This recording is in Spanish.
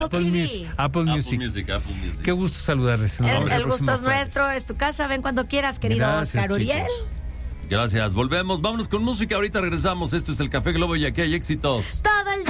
Apple Music. Qué gusto saludarles. El gusto es nuestro, es tu casa. Ven cuando quieras, querido Oscar Uriel. Gracias, volvemos, vámonos con música, ahorita regresamos. Esto es el Café Globo y aquí hay éxitos Todo el